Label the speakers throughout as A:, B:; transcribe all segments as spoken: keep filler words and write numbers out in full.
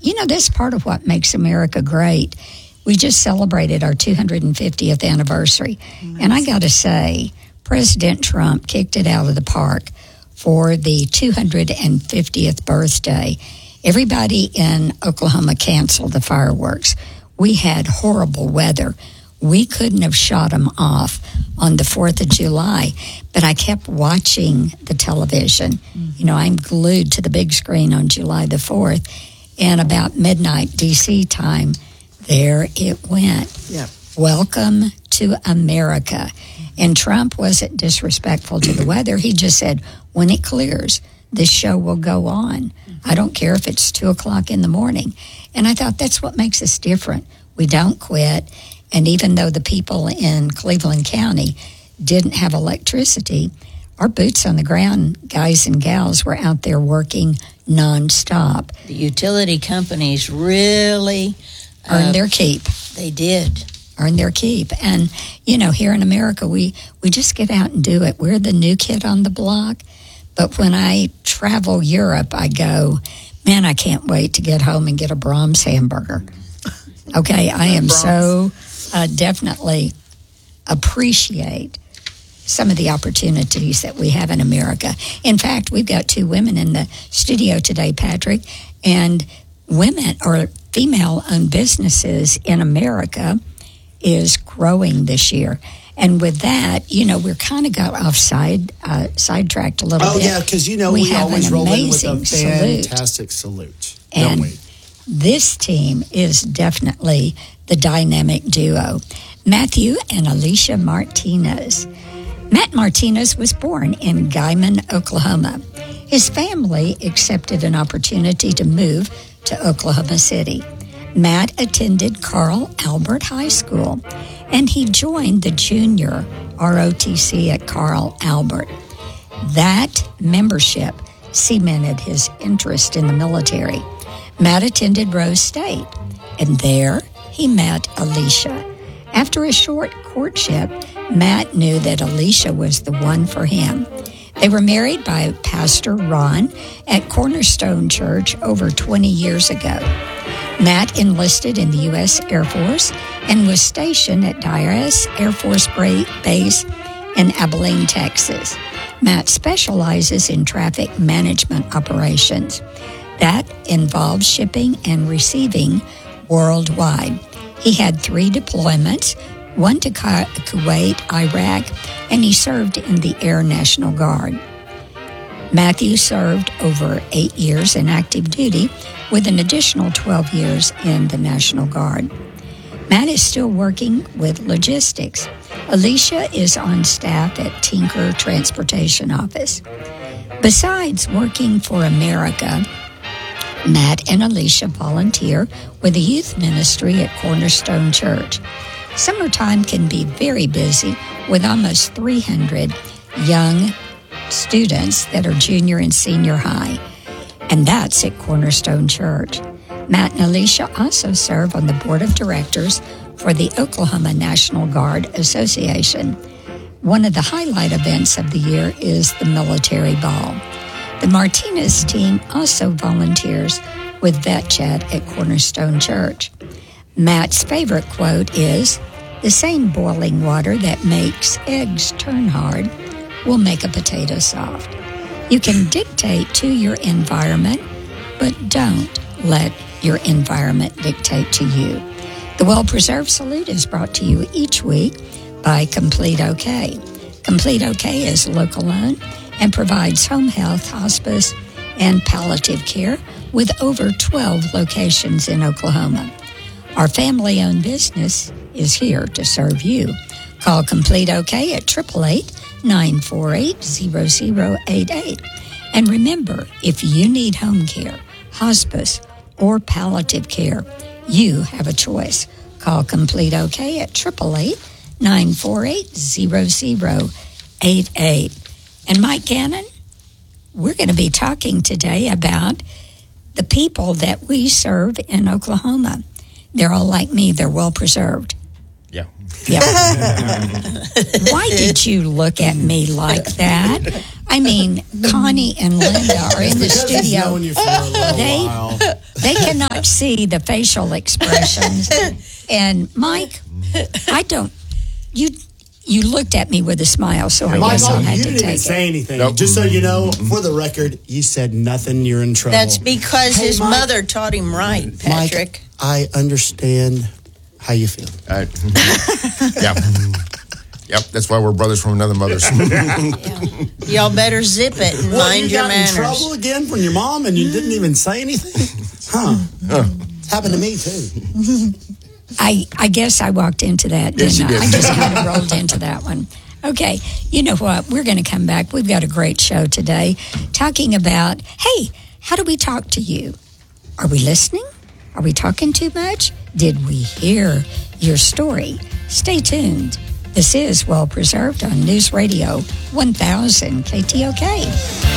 A: you know, that's part of what makes America great. We just celebrated our two hundred fiftieth anniversary. Nice. And I got to say, President Trump kicked it out of the park for the two hundred fiftieth birthday. Everybody in Oklahoma canceled the fireworks. We had horrible weather. We couldn't have shot them off on the fourth of July, but I kept watching the television. Mm-hmm. You know, I'm glued to the big screen on July the fourth, and about midnight D C time, there it went.
B: Yep.
A: Welcome to America. And Trump wasn't disrespectful to the weather. He just said, when it clears, this show will go on. I don't care if it's two o'clock in the morning. And I thought that's what makes us different. We don't quit. And even though the people in Cleveland County didn't have electricity, our boots on the ground guys and gals were out there working nonstop.
C: The utility companies really
A: earned
C: uh,
A: their keep.
C: They did.
A: Earn their keep. And, you know, here in America, we, we just get out and do it. We're the new kid on the block. But when I travel Europe, I go, man, I can't wait to get home and get a Brahms hamburger. Okay, I am so uh, definitely appreciate some of the opportunities that we have in America. In fact, we've got two women in the studio today, Patrick, and women or female-owned businesses in America is growing this year. And with that, you know, we're kind of got off side, uh, sidetracked a little
B: oh,
A: bit.
B: Oh, yeah, because, you know, we, we always roll in with a fantastic salute, salute
A: and
B: don't we?
A: This team is definitely the dynamic duo. Matthew and Alicia Martinez. Matt Martinez was born in Guymon, Oklahoma. His family accepted an opportunity to move to Oklahoma City. Matt attended Carl Albert High School, and he joined the junior R O T C at Carl Albert. That membership cemented his interest in the military. Matt attended Rose State, and there he met Alicia. After a short courtship, Matt knew that Alicia was the one for him. They were married by Pastor Ron at Cornerstone Church over twenty years ago. Matt enlisted in the U S Air Force and was stationed at Dyess Air Force Base in Abilene, Texas. Matt specializes in traffic management operations. That involves shipping and receiving worldwide. He had three deployments, one to Kuwait, Iraq, and he served in the Air National Guard. Matthew served over eight years in active duty with an additional twelve years in the National Guard. Matt is still working with logistics. Alicia is on staff at Tinker Transportation Office. Besides working for America, Matt and Alicia volunteer with the youth ministry at Cornerstone Church. Summertime can be very busy with almost three hundred young students that are junior and senior high, and that's at Cornerstone Church. Matt and Alicia also serve on the board of directors for the Oklahoma National Guard Association. One of the highlight events of the year is the Military Ball. The Martinez team also volunteers with Vet Chat at Cornerstone Church. Matt's favorite quote is, "The same boiling water that makes eggs turn hard will make a potato soft." You can dictate to your environment, but don't let your environment dictate to you. The Well-Preserved Salute is brought to you each week by Complete OK. Complete OK is local-owned and provides home health, hospice, and palliative care with over twelve locations in Oklahoma. Our family-owned business is here to serve you. Call Complete OK at eight eight eight, nine four eight, zero zero eight eight. And remember, if you need home care, hospice, or palliative care, you have a choice. Call Complete OK at eight eight eight, nine four eight, zero zero eight eight. And Mike Gannon, we're going to be talking today about the people that we serve in Oklahoma. They're all like me. They're well preserved.
D: Yeah.
A: Yeah. Why did you look at me like that? I mean, Connie and Linda are in the studio. They
B: while.
A: they cannot see the facial expressions. And Mike, I don't. You you looked at me with a smile, so I
B: Mike,
A: guess I'll have
B: you
A: to
B: didn't
A: take
B: even
A: it.
B: say anything.
D: Nope.
B: Just so you know, for the record, you said nothing. You're in trouble.
C: That's because
B: Hey,
C: his
B: Mike,
C: mother taught him right, Patrick.
B: Mike, I understand how you feel.
D: Uh, yeah. Yep, that's why we're brothers from another mother.
C: Yeah. Y'all better zip it and
B: Well,
C: mind
B: you
C: your
B: got
C: manners.
B: in trouble again from your mom and you didn't even say anything? Huh.
D: Huh.
B: It's happened to me, too.
A: I, I guess I walked into that, didn't
D: Yes, you
A: I?
D: did.
A: I just kind of rolled into that one. Okay, you know what? We're going to come back. We've got a great show today talking about, hey, how do we talk to you? Are we listening? Are we talking too much? Did we hear your story? Stay tuned. This is Well Preserved on News Radio one thousand K T O K.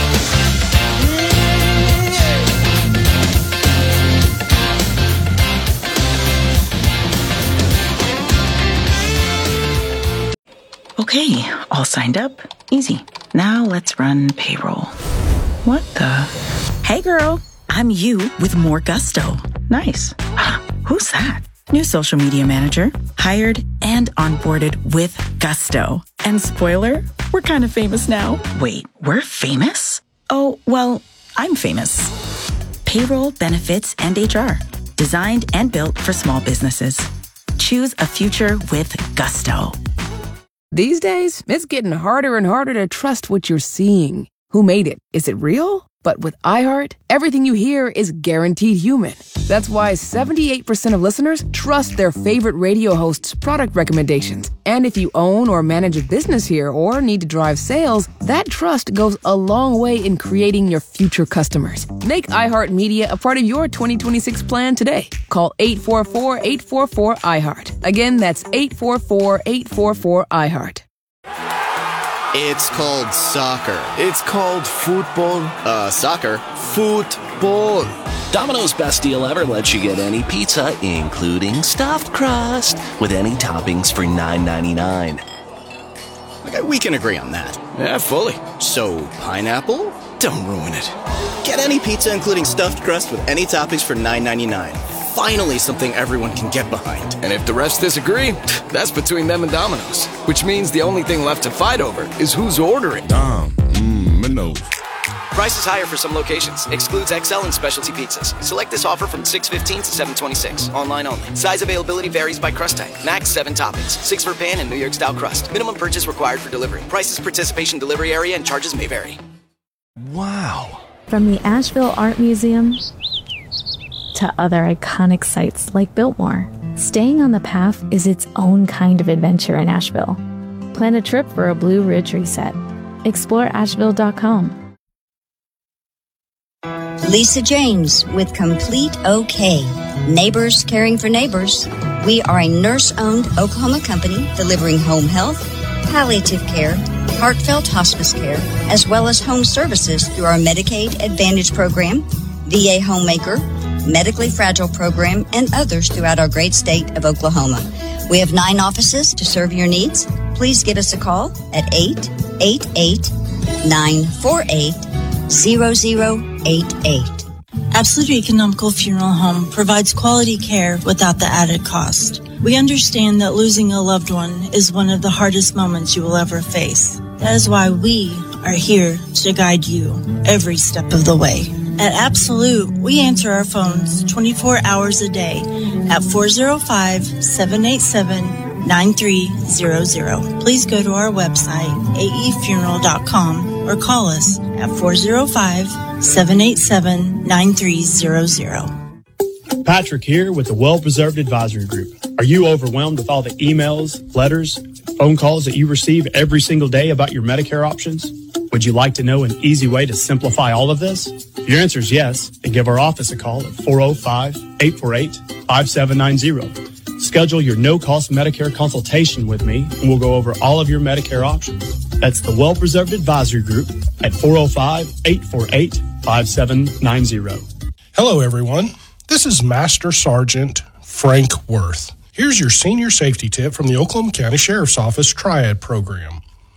E: Okay, all signed up. Easy. Now let's run payroll. What the? Hey girl, I'm you with more gusto. Nice. Who's that? New social media manager, hired and onboarded with gusto. And spoiler, we're kind of famous now. Wait, we're famous? Oh, well, I'm famous. Payroll, benefits, and H R. Designed and built for small businesses. Choose a future with gusto.
F: These days, it's getting harder and harder to trust what you're seeing. Who made it? Is it real? But with iHeart, everything you hear is guaranteed human. That's why seventy-eight percent of listeners trust their favorite radio host's product recommendations. And if you own or manage a business here or need to drive sales, that trust goes a long way in creating your future customers. Make iHeartMedia a part of your twenty twenty-six plan today. Call eight four four, eight four four, iHeart. Again, that's eight four four, eight four four, iHeart.
G: It's called soccer.
H: It's called football.
G: Uh, soccer.
H: Football. Domino's best deal ever lets you get any pizza, including stuffed crust, with any toppings for nine ninety-nine.
G: Okay, we can agree on that.
H: Yeah, fully.
G: So, pineapple?
H: Don't ruin it.
G: Get any pizza, including stuffed crust, with any toppings for nine ninety-nine. Finally, something everyone can get behind.
H: And if the rest disagree, that's between them and Domino's. Which means the only thing left to fight over is who's ordering.
D: Dom, mmm, no.
I: Price is higher for some locations. Excludes X L and specialty pizzas. Select this offer from six fifteen to seven twenty-six. Online only. Size availability varies by crust type. Max seven toppings. Six for pan and New York style crust. Minimum purchase required for delivery. Prices, participation, delivery area, and charges may vary.
H: Wow.
J: From the Asheville Art Museum to other iconic sites like Biltmore, staying on the path is its own kind of adventure in Asheville. Plan a trip for a Blue Ridge reset. Explore Asheville dot com.
K: Lisa James with Complete OK. Neighbors caring for neighbors. We are a nurse-owned Oklahoma company delivering home health, palliative care, heartfelt hospice care, as well as home services through our Medicaid Advantage program, V A Homemaker, Medically Fragile program, and others throughout our great state of Oklahoma. We have nine offices to serve your needs. Please give us a call at eight eight eight, nine four eight, zero zero eight eight.
L: Absolute Economical Funeral Home provides quality care without the added cost. We understand that losing a loved one is one of the hardest moments you will ever face. That is why we are here to guide you every step of the way. At Absolute, we answer our phones twenty-four hours a day at four oh five, seven eight seven, nine three zero zero. Please go to our website, a e funeral dot com, or call us at four oh five, seven eight seven, nine three zero zero.
M: Patrick here with the Well Preserved Advisory Group. Are you overwhelmed with all the emails, letters, phone calls that you receive every single day about your Medicare options? Would you like to know an easy way to simplify all of this? If your answer is yes, then give our office a call at four oh five, eight four eight, five seven nine zero. Schedule your no-cost Medicare consultation with me, and we'll go over all of your Medicare options. That's the Well Preserved Advisory Group at four oh five, eight four eight, five seven nine zero.
N: Hello, everyone. This is Master Sergeant Frank Worth. Here's your senior safety tip from the Oklahoma County Sheriff's Office Triad Program.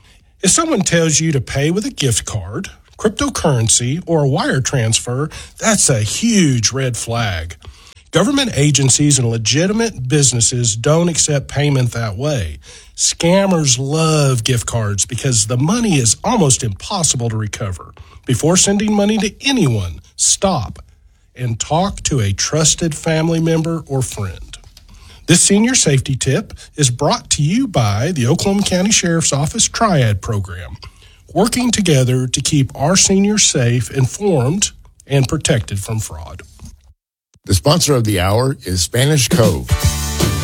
N: If someone tells you to pay with a gift card, cryptocurrency, or a wire transfer, that's a huge red flag. Government agencies and legitimate businesses don't accept payment that way. Scammers love gift cards because the money is almost impossible to recover. Before sending money to anyone, stop and talk to a trusted family member or friend. This senior safety tip is brought to you by the Oklahoma County Sheriff's Office Triad Program, working together to keep our seniors safe, informed, and protected from fraud.
D: The sponsor of the hour is Spanish Cove.